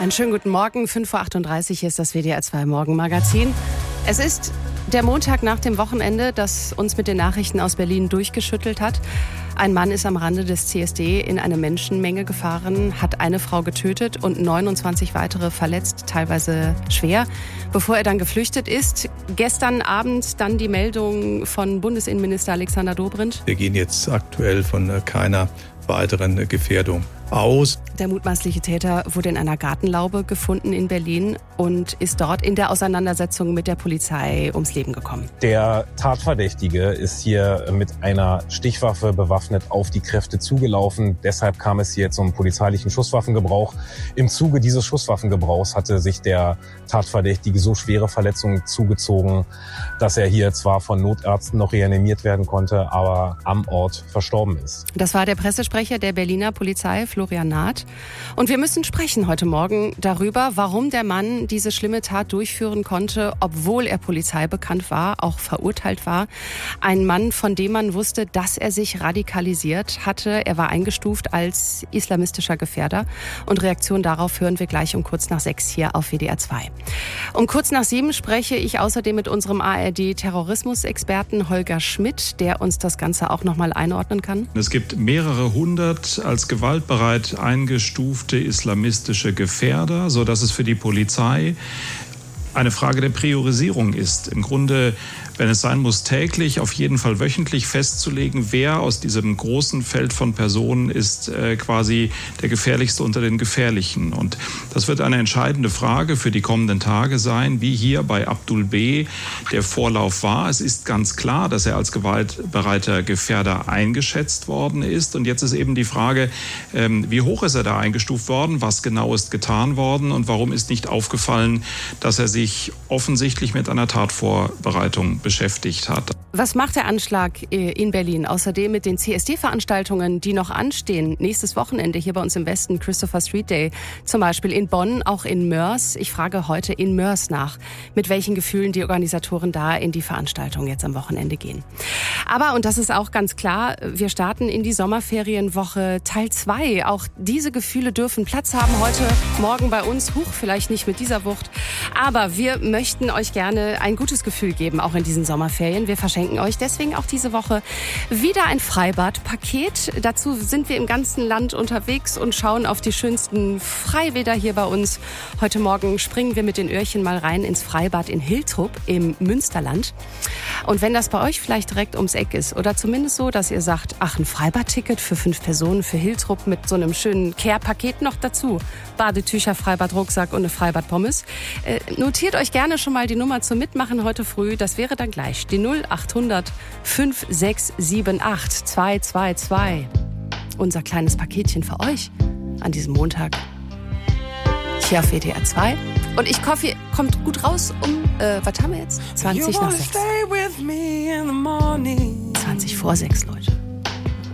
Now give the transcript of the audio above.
Einen schönen guten Morgen, 5.38 Uhr, hier ist das WDR 2 Morgenmagazin. Es ist der Montag nach dem Wochenende, das uns mit den Nachrichten aus Berlin durchgeschüttelt hat. Ein Mann ist am Rande des CSD in eine Menschenmenge gefahren, hat eine Frau getötet und 29 weitere verletzt, teilweise schwer, bevor er dann geflüchtet ist. Gestern Abend dann die Meldung von Bundesinnenminister Alexander Dobrindt. Wir gehen jetzt aktuell von keiner weiteren Gefährdung aus. Der mutmaßliche Täter wurde in einer Gartenlaube gefunden in Berlin und ist dort in der Auseinandersetzung mit der Polizei ums Leben gekommen. Der Tatverdächtige ist hier mit einer Stichwaffe bewaffnet auf die Kräfte zugelaufen. Deshalb kam es hier zum polizeilichen Schusswaffengebrauch. Im Zuge dieses Schusswaffengebrauchs hatte sich der Tatverdächtige so schwere Verletzungen zugezogen, dass er hier zwar von Notärzten noch reanimiert werden konnte, aber am Ort verstorben ist. Das war der Pressesprecher der Berliner Polizei, Florian Naht. Und wir müssen sprechen heute Morgen darüber, warum der Mann diese schlimme Tat durchführen konnte, obwohl er polizeibekannt war, auch verurteilt war. Ein Mann, von dem man wusste, dass er sich radikalisiert hatte. Er war eingestuft als islamistischer Gefährder. Und Reaktion darauf hören wir gleich um kurz nach 6 hier auf WDR 2. Um kurz nach 7 spreche ich außerdem mit unserem ARD-Terrorismusexperten Holger Schmidt, der uns das Ganze auch nochmal einordnen kann. Es gibt mehrere hundert als gewaltbereit eingestufte islamistische Gefährder, sodass es für die Polizei eine Frage der Priorisierung ist. Im Grunde, wenn es sein muss, täglich, auf jeden Fall wöchentlich festzulegen, wer aus diesem großen Feld von Personen ist quasi der gefährlichste unter den Gefährlichen. Und das wird eine entscheidende Frage für die kommenden Tage sein, wie hier bei Abdul B. der Vorlauf war. Es ist ganz klar, dass er als gewaltbereiter Gefährder eingeschätzt worden ist. Und jetzt ist eben die Frage, wie hoch ist er da eingestuft worden, was genau ist getan worden und warum ist nicht aufgefallen, dass er sich offensichtlich mit einer Tatvorbereitung beschäftigt hat. Was macht der Anschlag in Berlin? Außerdem mit den CSD-Veranstaltungen, die noch anstehen. Nächstes Wochenende hier bei uns im Westen, Christopher Street Day. Zum Beispiel in Bonn, auch in Moers. Ich frage heute in Moers nach, mit welchen Gefühlen die Organisatoren da in die Veranstaltung jetzt am Wochenende gehen. Aber, und das ist auch ganz klar, wir starten in die Sommerferienwoche Teil 2. Auch diese Gefühle dürfen Platz haben heute Morgen bei uns. Huch, vielleicht nicht mit dieser Wucht. Aber wir möchten euch gerne ein gutes Gefühl geben, auch in diesen Sommerferien. Wir verschenken euch deswegen auch diese Woche wieder ein Freibad-Paket. Dazu sind wir im ganzen Land unterwegs und schauen auf die schönsten Freibäder hier bei uns. Heute Morgen springen wir mit den Öhrchen mal rein ins Freibad in Hiltrup im Münsterland. Und wenn das bei euch vielleicht direkt ums Eck ist oder zumindest so, dass ihr sagt, ach, ein Freibad-Ticket für 5 Personen für Hiltrup mit so einem schönen Care-Paket noch dazu. Badetücher, Freibad-Rucksack und eine Freibad-Pommes. Notiert euch gerne schon mal die Nummer zum Mitmachen heute früh. Das wäre dann gleich die 0800 5678 222. Unser kleines Paketchen für euch an diesem Montag hier auf WDR 2. Und ich hoffe, ihr kommt gut raus was haben wir jetzt? 20 nach 6. 20 vor 6, Leute.